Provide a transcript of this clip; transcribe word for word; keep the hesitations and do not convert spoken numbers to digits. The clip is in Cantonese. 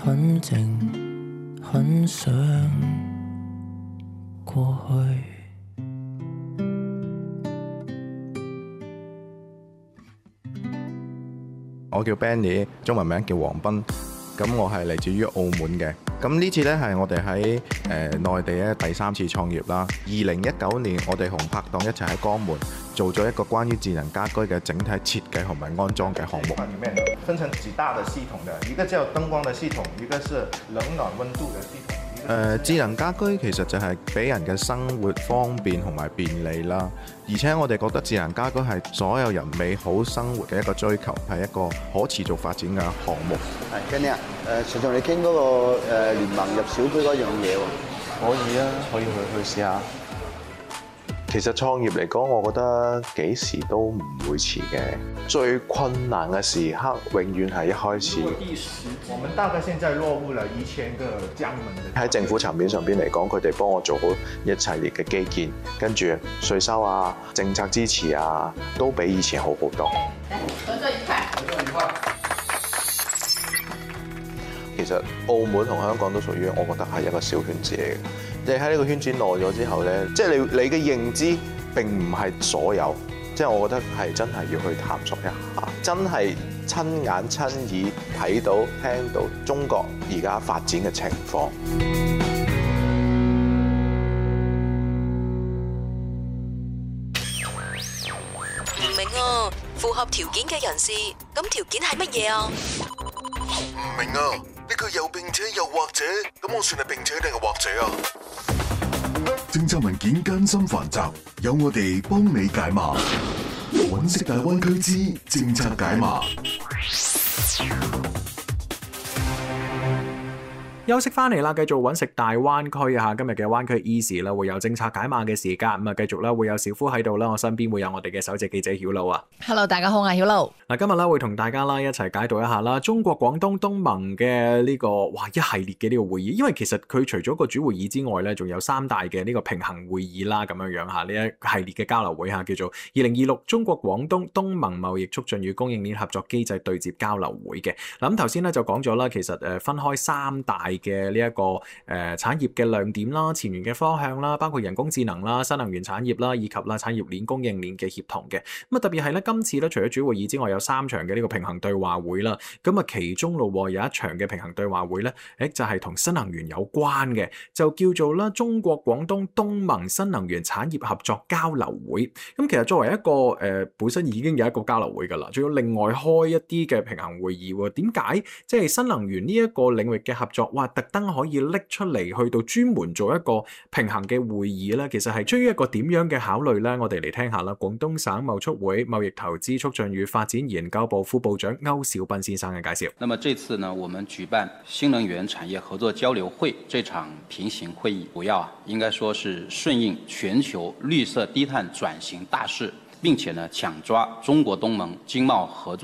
很靜，很想過去。 我叫 Benny， 中文名叫黃斌。咁我係嚟自於澳門嘅。咁呢次呢，係我哋喺誒內地咧第三次創業啦。二零一九年，我哋同拍檔一齊喺江門做咗一個關於智能家居嘅整體設計同埋安裝嘅項目。裡面分成幾大的系統嘅，一個叫燈光嘅系統，一個是冷暖溫度嘅系統。誒、呃、智能家居其實就係俾人嘅生活方便同埋便利啦，而且我哋覺得智能家居係所有人美好生活嘅一個追求，係一個可持續發展嘅項目。 係，跟你啊，誒想同你傾嗰個誒聯盟入小區嗰樣嘢喎。 可以啊，可以去去試下。其實創業嚟講，我覺得幾時都唔會遲嘅。最困難嘅時刻，永遠係一開始。 第十，我們大概現在落戶了一千個江門嘅。喺政府層面上邊嚟講，佢哋幫我做好一系列嘅基建，跟住稅收啊、政策支持啊，都比以前好好多。 合作愉快，合作愉快。 其實澳門同香港都屬於我覺得係一個小圈子嚟嘅。你喺呢個圈子耐咗之後咧，即係你你嘅認知並唔係所有，即係我覺得係真係要去探索一下，真係親眼親耳睇到聽到中國而家發展嘅情況。 唔明啊，符合條件嘅人士，咁條件係乜嘢啊？ 唔明啊，呢個又並且又或者，咁我算係並且定係或者啊？ 政策文件艱深繁雜，有我哋幫你解碼。揾食大灣區之政策解碼。 休息翻嚟啦，繼續揾食大灣區啊！今日嘅灣區 Easy 啦，會有政策解碼嘅時間，咁啊繼續啦，會有小夫喺度啦，我身邊會有我哋嘅首席記者曉露啊。 Hello， 大家好，我係曉露。 嗱，今日咧會同大家啦一齊解讀一下啦，中國廣東東盟嘅呢個哇一系列嘅呢個會議，因為其實佢除咗個主會議之外咧，仲有三大嘅呢個平行會議啦，咁樣樣吓呢一系列嘅交流會吓，叫做二零二六中國廣東東盟貿易促進與供應鏈合作機制對接交流會嘅。嗱，咁頭先咧就講咗啦，其實誒分開三大嘅呢一個誒、呃、產業嘅亮點啦、前沿嘅方向啦，包括人工智能啦、新能源產業啦，以及啦產業鏈供應鏈嘅協同嘅。咁啊特別係咧今次咧除咗主會議之外，有三場嘅呢個平行對話會啦。咁啊其中咯有一場嘅平行對話會咧，誒就係、是、同新能源有關嘅，就叫做啦中國廣東東盟新能源產業合作交流會。咁其實作為一個誒、呃、本身已經有一個交流會㗎啦，仲要另外開一啲嘅平行會議喎。點解即係新能源呢一個領域嘅合作，哇特登可以拎出嚟去到專門做一個平行嘅會議咧，其實係出於一個點樣嘅考慮咧？我哋嚟聽下啦。廣東省貿促會貿易投資促進與發展研究部副部長歐小斌先生嘅介紹。 那麼這次呢，我們舉辦新能源產業合作交流會這場平行會議，主要啊，應該說是順應全球綠色低碳轉型大勢，並且呢，搶抓中國東盟經貿合作